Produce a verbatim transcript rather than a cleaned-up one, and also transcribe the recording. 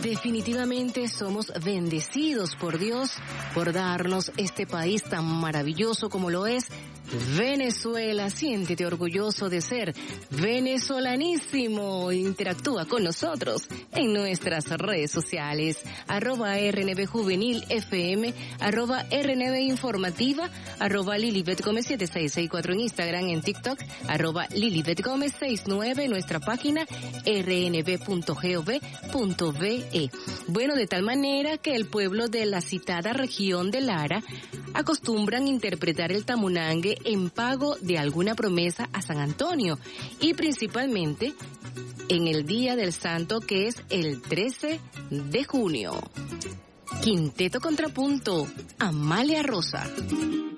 Definitivamente somos bendecidos por Dios por darnos este país tan maravilloso como lo es Venezuela. Siéntete orgulloso de ser venezolanísimo. Interactúa con nosotros en nuestras redes sociales, arroba R N B Juvenil F M, arroba R N B Informativa, arroba Lilibet Gómez siete seis seis cuatro en Instagram, en TikTok, arroba Lilibet Gómez sesenta y nueve, nuestra página r n b punto gov punto b e. Bueno, de tal manera que el pueblo de la citada región de Lara acostumbran interpretar el tamunangue en pago de alguna promesa a San Antonio, y principalmente en el Día del Santo, que es el trece de junio. Quinteto Contrapunto, Amalia Rosa.